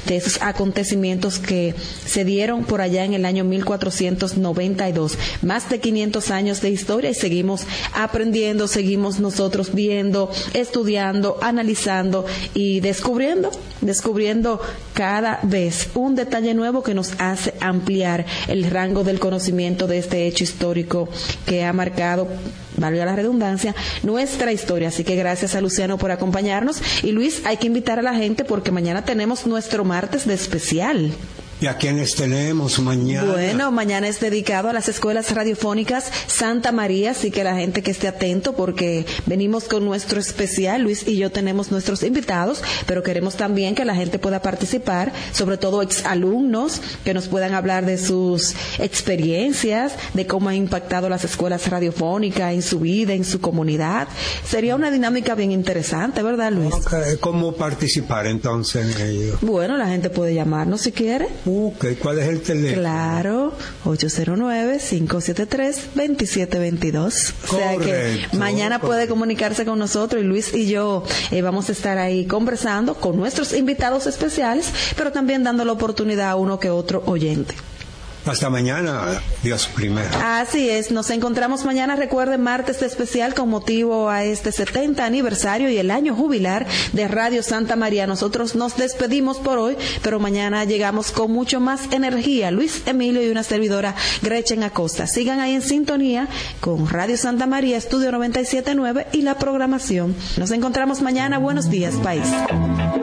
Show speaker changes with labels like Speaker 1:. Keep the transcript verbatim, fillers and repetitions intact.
Speaker 1: de esos acontecimientos que se dieron por allá en el año mil cuatrocientos noventa y dos. Más de quinientos años de historia y seguimos aprendiendo, seguimos nosotros viendo, estudiando, analizando y descubriendo, descubriendo cada vez un detalle nuevo que nos hace ampliar el rango del conocimiento de este hecho histórico que ha marcado, valga la redundancia, nuestra historia. Así que gracias a Luciano por acompañarnos. Y Luis, hay que invitar a la gente porque mañana tenemos nuestro martes de especial.
Speaker 2: ¿Y a quiénes tenemos mañana?
Speaker 1: Bueno, mañana es dedicado a las escuelas radiofónicas Santa María, así que la gente que esté atento porque venimos con nuestro especial. Luis y yo tenemos nuestros invitados, pero queremos también que la gente pueda participar, sobre todo exalumnos, que nos puedan hablar de sus experiencias, de cómo han impactado las escuelas radiofónicas en su vida, en su comunidad. Sería una dinámica bien interesante, ¿verdad, Luis?
Speaker 2: Okay. ¿Cómo participar entonces en ello?
Speaker 1: Bueno, la gente puede llamarnos si quiere.
Speaker 2: Okay. ¿Cuál es el teléfono?
Speaker 1: Claro, ocho cero nueve, cinco siete tres, dos siete dos dos. O sea que mañana correcto. Puede comunicarse con nosotros y Luis y yo eh, vamos a estar ahí conversando con nuestros invitados especiales, pero también dando la oportunidad a uno que otro oyente.
Speaker 2: Hasta mañana, Dios primero.
Speaker 1: Así es, nos encontramos mañana, recuerden, martes de especial con motivo a este setenta aniversario y el año jubilar de Radio Santa María. Nosotros nos despedimos por hoy, pero mañana llegamos con mucho más energía. Luis Emilio y una servidora, Gretchen Acosta. Sigan ahí en sintonía con Radio Santa María, Estudio noventa y siete punto nueve y la programación. Nos encontramos mañana. Buenos días, país.